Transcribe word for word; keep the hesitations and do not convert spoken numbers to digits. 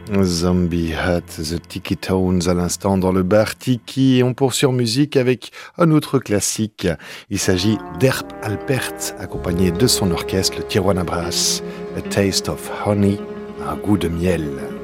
Zombie Hat, The Tiki Tones à l'instant dans le bar Tiki. Et on poursuit en musique avec un autre classique. Il s'agit d'Herb Alpert, accompagné de son orchestre, le Tijuana Brass. A Taste of Honey, un goût de miel.